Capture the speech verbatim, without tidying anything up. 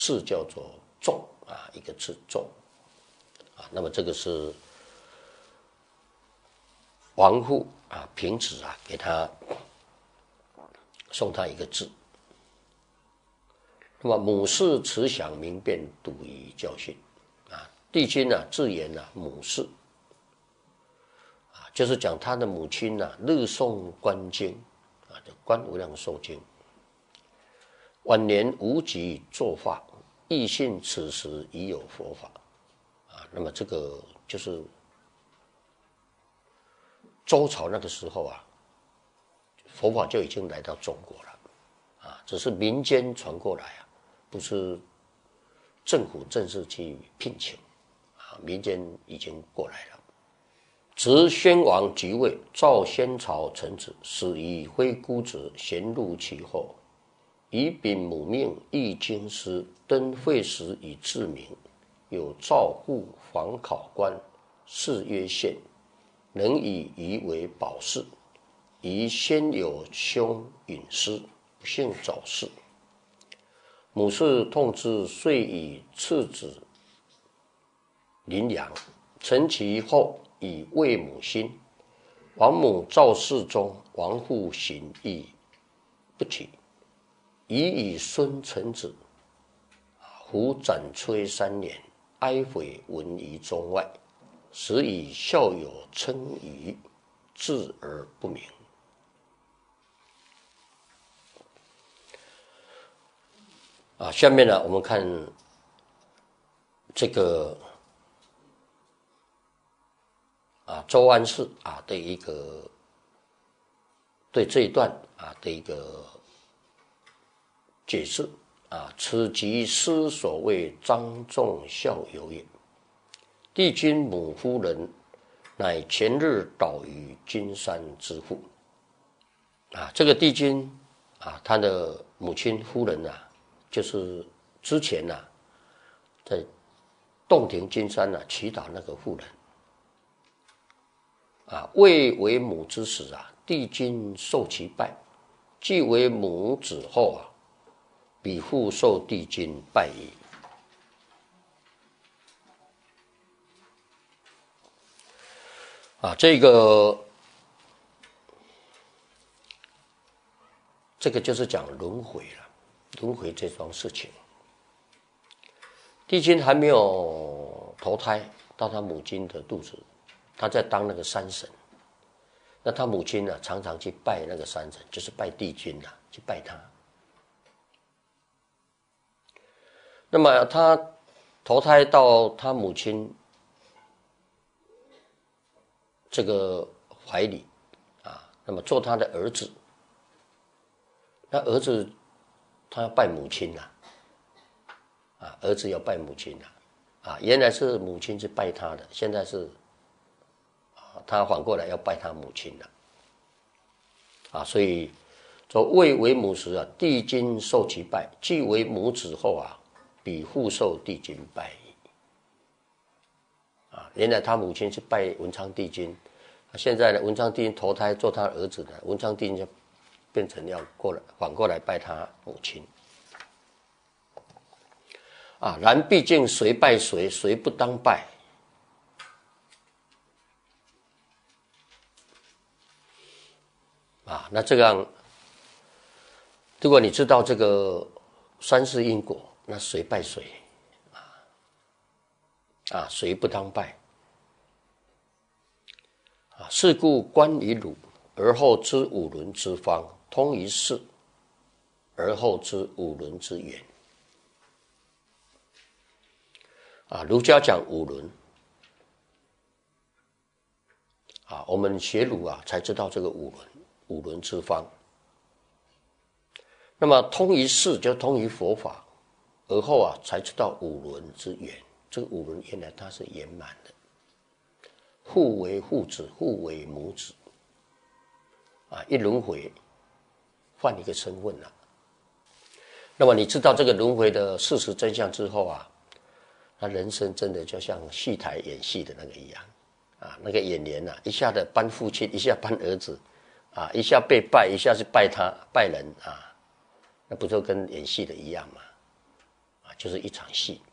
字叫做仲啊，一个字仲啊。那么这个是王父啊平子啊给他送他一个字。那么母氏慈祥明辨，笃于教训啊。帝君呢、啊、自言呢、啊、母氏啊，就是讲他的母亲呢、啊、日诵观经啊，就观无量寿经。晚年无极作法，亦信此时已有佛法啊。那么这个就是周朝那个时候啊，佛法就已经来到中国了啊，只是民间传过来啊，不是政府正式去聘请啊，民间已经过来了。执宣王即位，召先朝臣子，使以非孤子，衔入其后。以禀母命，译经师，登会时以自明。有赵户访考官，谥曰宪，能以夷为保氏。夷先有兄隐师，不幸早逝。母氏痛之，遂以次子临阳，成其后，以慰母心。王母赵氏中，王父行义不起。已以孙成子，胡斩吹三年，哀悔闻于中外，时以孝友称夷，志而不明。啊，下面呢，我们看这个啊周安世啊的一个对这一段啊的一个解释啊，此即师所谓张仲孝友也。帝君母夫人，乃前日倒于金山之父。啊，这个帝君啊，他的母亲夫人啊，就是之前呐、啊，在洞庭金山呐、啊、祈祷那个妇人。啊，未为母之时啊，帝君受其拜，既为母子后啊。彼复受帝君拜矣。啊，这个这个就是讲轮回了，轮回这桩事情。帝君还没有投胎到他母亲的肚子，他在当那个山神。那他母亲呢、啊，常常去拜那个山神，就是拜帝君呐、啊，去拜他。那么他投胎到他母亲这个怀里啊，那么做他的儿子。那儿子他要拜母亲呐、啊，啊，儿子要拜母亲呐、啊，啊，原来是母亲是拜他的，现在是啊，他反过来要拜他母亲了，啊，所以说未为母时啊，帝君受其拜；既为母子后啊。彼复受帝君拜矣。啊，原来他母亲是拜文昌帝君，现在呢，文昌帝君投胎做他儿子呢，文昌帝君就变成要过来反过来拜他母亲。啊，然毕竟谁拜谁，谁不当拜。啊，那这样，如果你知道这个三世因果。那谁拜谁啊？啊，谁不当拜？啊，是故观于汝，而后知五伦之方；通于世，而后知五伦之源。啊，儒家讲五伦，啊，我们学儒啊，才知道这个五伦，五伦之方。那么通于世，就通于佛法。而后啊，才知道五伦之源。这个五伦原来它是圆满的，互为父子，互为母子。啊，一轮回，换一个身份了。那么你知道这个轮回的事实真相之后啊，那人生真的就像戏台演戏的那个一样啊，那个演员啊，一下子搬父亲，一下搬儿子，啊，一下被拜，一下是拜他拜人啊，那不就跟演戏的一样吗？ 就是一场戏。